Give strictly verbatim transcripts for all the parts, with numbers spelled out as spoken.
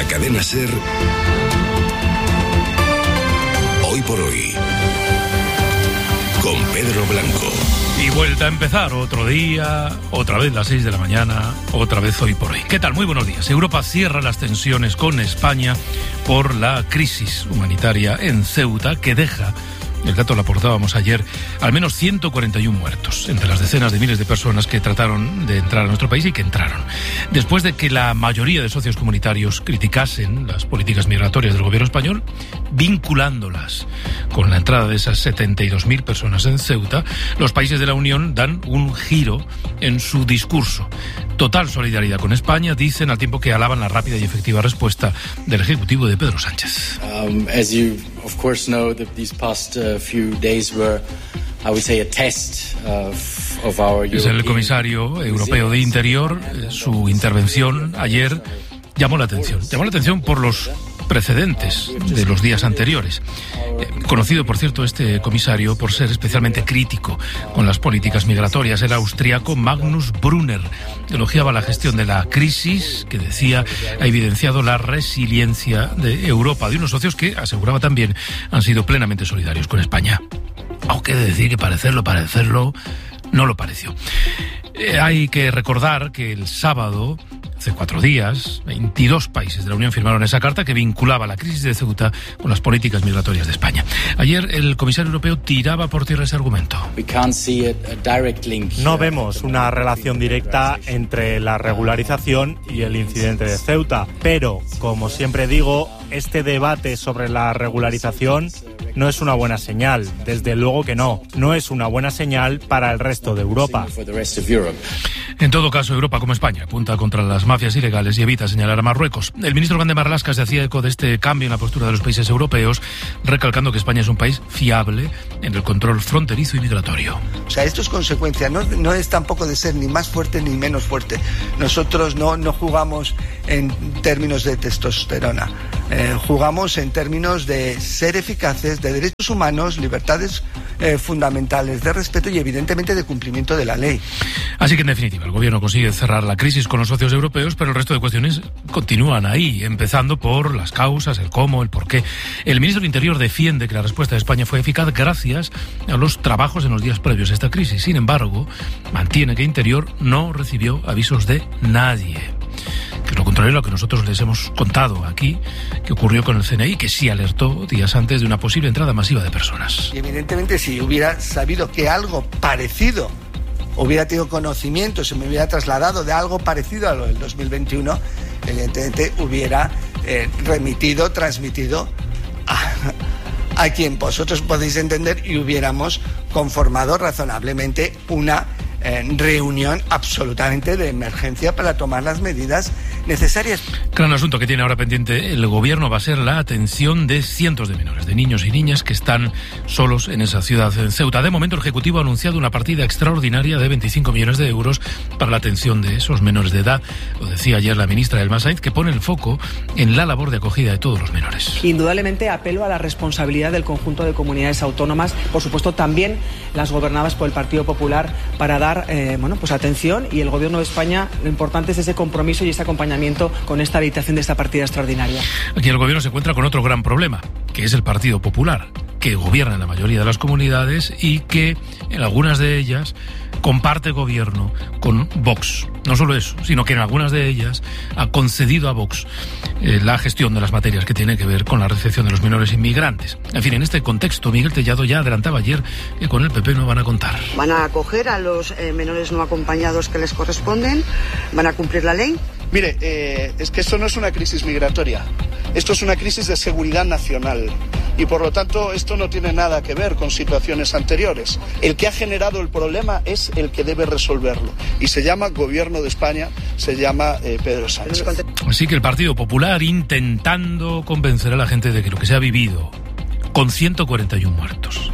la cadena SER, Hoy por Hoy, con Pedro Blanco. Y vuelta a empezar otro día, otra vez las seis de la mañana, otra vez Hoy por Hoy. ¿Qué tal? Muy buenos días. Europa cierra las tensiones con España por la crisis humanitaria en Ceuta, que deja, el dato lo aportábamos ayer, al menos ciento cuarenta y uno muertos, entre las decenas de miles de personas que trataron de entrar a nuestro país y que entraron. Después de que la mayoría de socios comunitarios criticasen las políticas migratorias del gobierno español, vinculándolas con la entrada de esas setenta y dos mil personas en Ceuta, los países de la Unión dan un giro en su discurso. Total solidaridad con España, dicen, al tiempo que alaban la rápida y efectiva respuesta del Ejecutivo de Pedro Sánchez. Um, as you of course know, that these past uh, few days were, I would say, a test of, of our Es el comisario europeo de Interior. Su intervención ayer llamó la atención. Llamó la atención por los precedentes de los días anteriores. Eh, conocido, por cierto, este comisario por ser especialmente crítico con las políticas migratorias. El austriaco Magnus Brunner elogiaba la gestión de la crisis, que decía ha evidenciado la resiliencia de Europa, de unos socios que, aseguraba también, han sido plenamente solidarios con España. Aunque he de decir que parecerlo, parecerlo, no lo pareció. Eh, hay que recordar que el sábado, hace cuatro días, veintidós países de la Unión firmaron esa carta que vinculaba la crisis de Ceuta con las políticas migratorias de España. Ayer el comisario europeo tiraba por tierra ese argumento. No vemos una relación directa entre la regularización y el incidente de Ceuta, pero, como siempre digo, este debate sobre la regularización no es una buena señal, desde luego que no. No es una buena señal para el resto de Europa. En todo caso, Europa, como España, apunta contra las mafias ilegales y evita señalar a Marruecos. El ministro Grande Marlaska se hacía eco de este cambio en la postura de los países europeos, recalcando que España es un país fiable en el control fronterizo y migratorio. O sea, esto es consecuencia, no, no es tampoco de ser ni más fuerte ni menos fuerte. Nosotros no, no jugamos en términos de testosterona, eh, jugamos en términos de ser eficaces, de derechos humanos, libertades eh, fundamentales, de respeto y evidentemente de cumplimiento de la ley. Así que, en definitiva, el gobierno consigue cerrar la crisis con los socios europeos, pero el resto de cuestiones continúan ahí, empezando por las causas, el cómo, el por qué. El ministro del Interior defiende que la respuesta de España fue eficaz gracias a los trabajos en los días previos a esta crisis. Sin embargo, mantiene que Interior no recibió avisos de nadie, que es lo contrario a lo que nosotros les hemos contado aquí, que ocurrió con el C N I, que sí alertó días antes de una posible entrada masiva de personas. Y evidentemente, si hubiera sabido que algo parecido, hubiera tenido conocimiento, se me hubiera trasladado de algo parecido a lo del dos mil veintiuno, evidentemente hubiera eh, remitido, transmitido a, a quien vosotros podéis entender y hubiéramos conformado razonablemente una Eh, reunión absolutamente de emergencia para tomar las medidas necesarias. Gran asunto que tiene ahora pendiente el gobierno va a ser la atención de cientos de menores, de niños y niñas que están solos en esa ciudad, en Ceuta. De momento, el Ejecutivo ha anunciado una partida extraordinaria de veinticinco millones de euros para la atención de esos menores de edad. Lo decía ayer la ministra Elma Sainz, que pone el foco en la labor de acogida de todos los menores. Indudablemente apelo a la responsabilidad del conjunto de comunidades autónomas, por supuesto también las gobernadas por el Partido Popular, para dar Eh, bueno, pues atención, y el Gobierno de España, lo importante es ese compromiso y ese acompañamiento con esta habilitación de esta partida extraordinaria. Aquí el Gobierno se encuentra con otro gran problema, que es el Partido Popular, que gobierna en la mayoría de las comunidades y que en algunas de ellas comparte gobierno con Vox. No solo eso, sino que en algunas de ellas ha concedido a Vox eh, la gestión de las materias que tienen que ver con la recepción de los menores inmigrantes. En fin, en este contexto, Miguel Tellado ya adelantaba ayer que con el P P no van a contar. Van a acoger a los eh, menores no acompañados que les corresponden, van a cumplir la ley. Mire, eh, es que esto no es una crisis migratoria, esto es una crisis de seguridad nacional y por lo tanto esto no tiene nada que ver con situaciones anteriores. El que ha generado el problema es el que debe resolverlo y se llama Gobierno de España, se llama eh, Pedro Sánchez. Así que el Partido Popular intentando convencer a la gente de que lo que se ha vivido, con ciento cuarenta y uno muertos,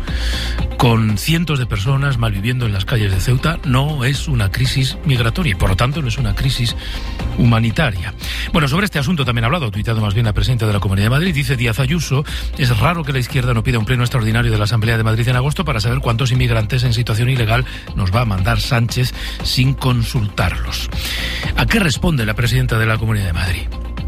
con cientos de personas malviviendo en las calles de Ceuta, no es una crisis migratoria y por lo tanto no es una crisis humanitaria. Bueno, sobre este asunto también ha hablado, ha tuitado más bien la presidenta de la Comunidad de Madrid, dice Díaz Ayuso: es raro que la izquierda no pida un pleno extraordinario de la Asamblea de Madrid en agosto para saber cuántos inmigrantes en situación ilegal nos va a mandar Sánchez sin consultarlos. ¿A qué responde la presidenta de la Comunidad de Madrid?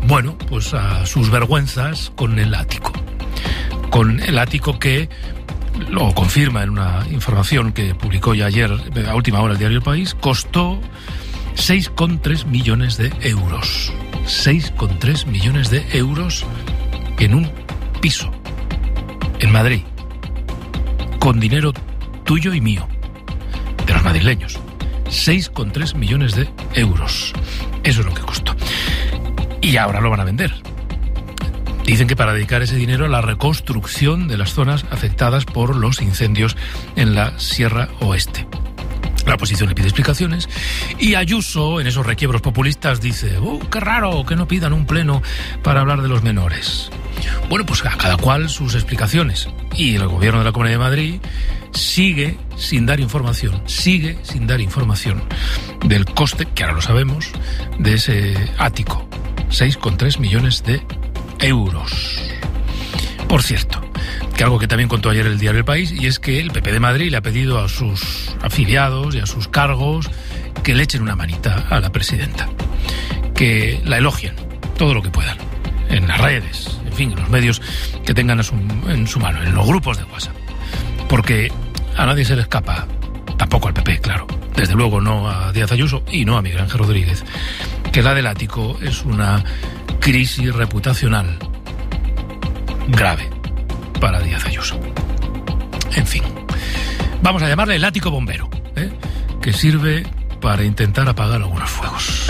bueno, pues a sus vergüenzas con el ático. Con el ático que lo confirma en una información que publicó ya ayer, a última hora, el diario El País, costó seis coma tres millones de euros. seis coma tres millones de euros en un piso, en Madrid, con dinero tuyo y mío, de los madrileños. seis coma tres millones de euros. Eso es lo que costó. Y ahora lo van a vender. Dicen que para dedicar ese dinero a la reconstrucción de las zonas afectadas por los incendios en la Sierra Oeste. La oposición le pide explicaciones y Ayuso, en esos requiebros populistas, dice: ¡oh, qué raro que no pidan un pleno para hablar de los menores! Bueno, pues a cada cual sus explicaciones. Y el gobierno de la Comunidad de Madrid sigue sin dar información, sigue sin dar información del coste, que ahora lo sabemos, de ese ático. seis coma tres millones de euros. Por cierto, que algo que también contó ayer el diario El País, y es que el P P de Madrid le ha pedido a sus afiliados y a sus cargos que le echen una manita a la presidenta, que la elogien todo lo que puedan, en las redes, en fin, en los medios que tengan a su, en su mano, en los grupos de WhatsApp, porque a nadie se le escapa, tampoco al P P, claro, desde luego no a Díaz Ayuso y no a Miguel Ángel Rodríguez, que la del ático es una crisis reputacional grave para Díaz Ayuso. En fin, vamos a llamarle el ático bombero, ¿eh? que sirve para intentar apagar algunos fuegos.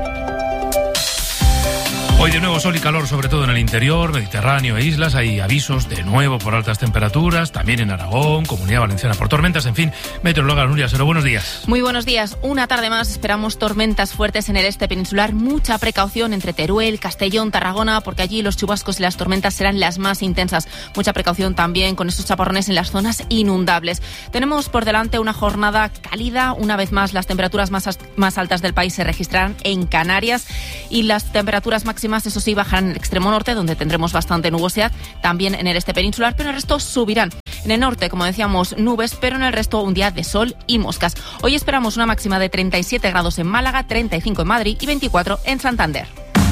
Hoy de nuevo sol y calor, sobre todo en el interior, Mediterráneo e islas. Hay avisos de nuevo por altas temperaturas, también en Aragón, Comunidad Valenciana por tormentas, en fin. Meteoróloga Nuria Sero, buenos días. Muy buenos días. Una tarde más esperamos tormentas fuertes en el este peninsular. Mucha precaución entre Teruel, Castellón, Tarragona, porque allí los chubascos y las tormentas serán las más intensas. Mucha precaución también con esos chaparrones en las zonas inundables. Tenemos por delante una jornada cálida. Una vez más, las temperaturas más, más altas del país se registrarán en Canarias y las temperaturas máximas, eso sí, bajarán en el extremo norte, donde tendremos bastante nubosidad, también en el este peninsular, pero en el resto subirán. En el norte, como decíamos, nubes, pero en el resto un día de sol y moscas. Hoy esperamos una máxima de treinta y siete grados en Málaga, treinta y cinco en Madrid y veinticuatro en Santander.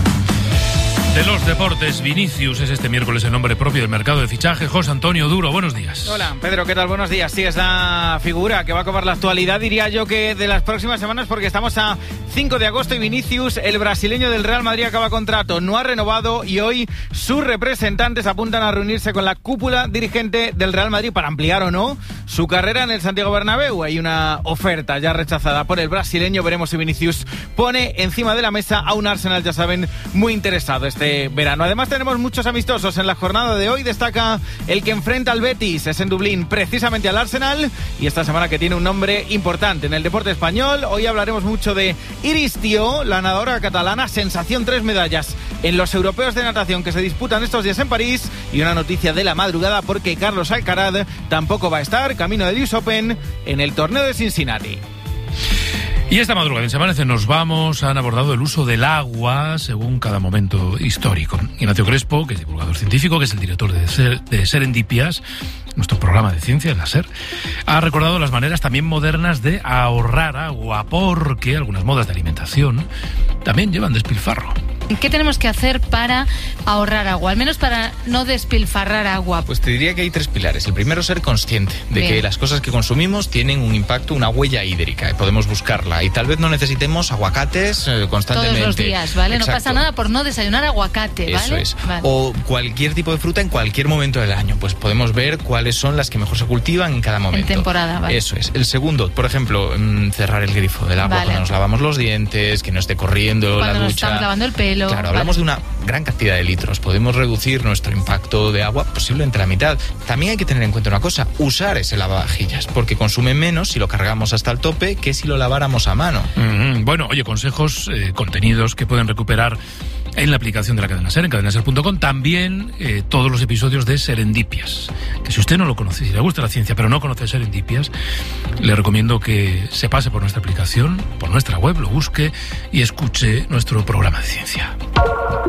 De los deportes, Vinicius es este miércoles el nombre propio del mercado de fichaje. José Antonio Duro, buenos días. Hola, Pedro, ¿qué tal? Buenos días. Sí, es la figura que va a copar la actualidad, diría yo, que de las próximas semanas, porque estamos a cinco de agosto y Vinicius, el brasileño del Real Madrid, acaba contrato, no ha renovado y hoy sus representantes apuntan a reunirse con la cúpula dirigente del Real Madrid para ampliar o no su carrera en el Santiago Bernabéu. Hay una oferta ya rechazada por el brasileño. Veremos si Vinicius pone encima de la mesa a un Arsenal, ya saben, muy interesado este verano. Además tenemos muchos amistosos en la jornada de hoy. Destaca el que enfrenta al Betis, es en Dublín, precisamente al Arsenal, y esta semana que tiene un nombre importante en el deporte español. Hoy hablaremos mucho de Iris Tío, la nadadora catalana, sensación, tres medallas en los europeos de natación que se disputan estos días en París, y una noticia de la madrugada porque Carlos Alcaraz tampoco va a estar, camino del U S Open, en el torneo de Cincinnati. Y esta madrugada en Se Amanece nos vamos, han abordado el uso del agua según cada momento histórico. Ignacio Crespo, que es divulgador científico, que es el director de, Ser, de Serendipias, nuestro programa de ciencia, la SER, ha recordado las maneras también modernas de ahorrar agua, porque algunas modas de alimentación también llevan despilfarro. ¿Qué tenemos que hacer para ahorrar agua? Al menos para no despilfarrar agua. Pues te diría que hay tres pilares. El primero, ser consciente de Bien. que las cosas que consumimos tienen un impacto, una huella hídrica, y podemos buscarla. Y tal vez no necesitemos aguacates eh, constantemente. Todos los días, ¿vale? Exacto. No pasa nada por no desayunar aguacate, ¿vale? Eso es. Vale. O cualquier tipo de fruta en cualquier momento del año. Pues podemos ver cuáles son las que mejor se cultivan en cada momento. En temporada, ¿vale? Eso es. El segundo, por ejemplo, cerrar el grifo del agua vale. cuando nos lavamos los dientes, que no esté corriendo cuando la ducha. Cuando nos estamos lavando el pelo. Claro, hablamos vale. de una gran cantidad de litros. Podemos reducir nuestro impacto de agua posiblemente a la mitad. También hay que tener en cuenta una cosa, usar ese lavavajillas, porque consume menos si lo cargamos hasta el tope que si lo laváramos a mano. Mm-hmm. Bueno, oye, consejos, eh, contenidos que pueden recuperar en la aplicación de la Cadena SER, en cadena ser punto com, también eh, todos los episodios de Serendipias, que si usted no lo conoce, si le gusta la ciencia pero no conoce Serendipias, le recomiendo que se pase por nuestra aplicación, por nuestra web, lo busque y escuche nuestro programa de ciencia.